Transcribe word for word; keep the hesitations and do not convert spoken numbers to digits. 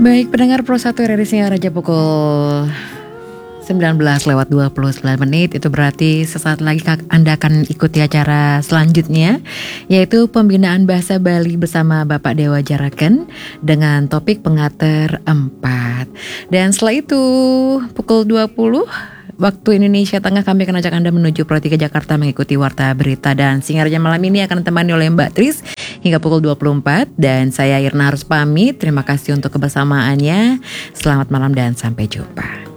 Baik, pendengar Pro satu R R I Singaraja pukul sembilan belas lewat dua puluh sembilan menit. Itu berarti sesaat lagi Anda akan ikuti acara selanjutnya, yaitu pembinaan bahasa Bali bersama Bapak Dewa Jaraken dengan topik pengater empat. Dan setelah itu pukul dua puluh waktu Indonesia Tengah, kami akan ajak Anda menuju Pro tiga Jakarta mengikuti Warta Berita. Dan Singaraja malam ini akan ditemani oleh Mbak Tris hingga pukul dua puluh empat. Dan saya Irna harus pamit. Terima kasih untuk kebersamaannya. Selamat malam dan sampai jumpa.